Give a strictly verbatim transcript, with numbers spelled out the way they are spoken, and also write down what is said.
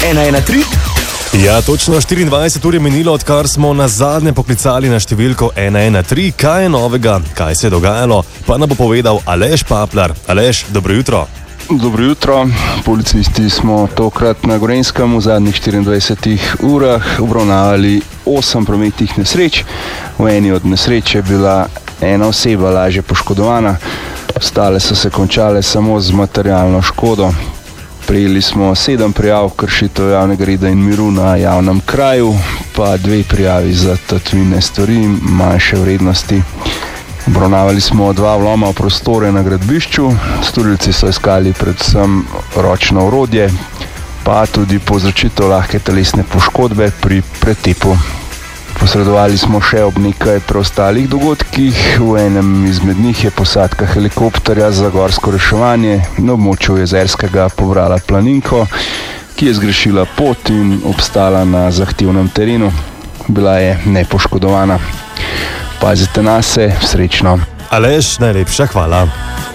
ena ena tri. Ja, točno štiriindvajset ur je minilo, odkar smo na zadnje poklicali na številko ena ena tri. Kaj je novega, kaj se je dogajalo, pa nam bo povedal Aleš Paplar. Aleš, dobro jutro. Dobro jutro. Policisti smo tokrat na Gorenjskem v zadnjih štiriindvajsetih urah obravnavali osem prometnih nesreč. V eni od nesreč je bila ena oseba lažje poškodovana, ostale so se končale samo z materialno škodo. Prejeli smo sedem prijav kršitev javnega reda in miru na javnem kraju, pa dve prijavi za tatvine stvari manjše vrednosti. Obravnavali smo dva vloma v prostore na gradbišču, storilci so iskali predvsem ročno orodje, pa tudi povzročitev lahke telesne poškodbe pri pretepu. Posredovali smo še ob nekaj preostalih dogodkih. V enem izmed njih je posadka helikopterja za gorsko reševanje na območju Jezerskega pobrala planinko, ki je zgrešila pot in obstala na zahtevnem terenu. Bila je nepoškodovana. Pazite nase, srečno. Aleš, najlepša hvala.